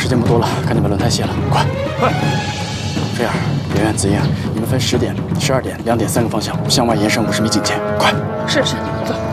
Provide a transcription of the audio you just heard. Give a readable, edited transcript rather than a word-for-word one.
时间不多了，赶紧把轮胎卸了，快！ 快！ 这样，圆圆、子英，你们分10点、12点、2点3个方向向外延伸50米警戒，快！ 是，走。